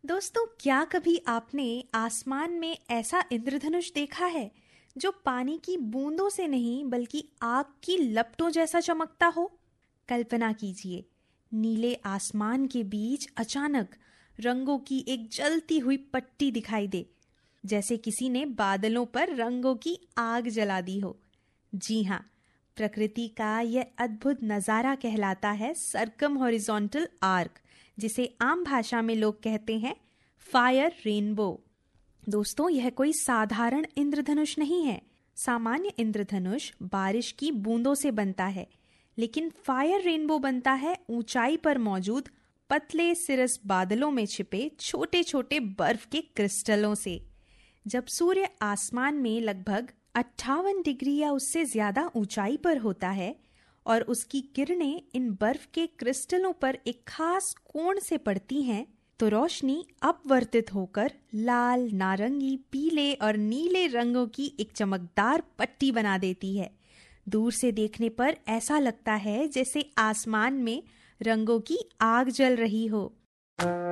दोस्तों, क्या कभी आपने आसमान में ऐसा इंद्रधनुष देखा है जो पानी की बूंदों से नहीं बल्कि आग की लपटों जैसा चमकता हो? कल्पना कीजिए, नीले आसमान के बीच अचानक रंगों की एक जलती हुई पट्टी दिखाई दे, जैसे किसी ने बादलों पर रंगों की आग जला दी हो। जी हाँ, प्रकृति का यह अद्भुत नज़ारा कहलाता है सर्कम हॉरिजॉन्टल आर्क, जिसे आम भाषा में लोग कहते हैं फायर रेनबो। दोस्तों, यह कोई साधारण इंद्रधनुष नहीं है। सामान्य इंद्रधनुष बारिश की बूंदों से बनता है, लेकिन फायर रेनबो बनता है ऊंचाई पर मौजूद पतले सिरस बादलों में छिपे छोटे छोटे बर्फ के क्रिस्टलों से। जब सूर्य आसमान में लगभग 58 डिग्री या उससे ज्यादा ऊंचाई पर होता है और उसकी किरणें इन बर्फ के क्रिस्टलों पर एक खास कोण से पड़ती हैं, तो रोशनी अपवर्तित होकर लाल, नारंगी, पीले और नीले रंगों की एक चमकदार पट्टी बना देती है। दूर से देखने पर ऐसा लगता है जैसे आसमान में रंगों की आग जल रही हो।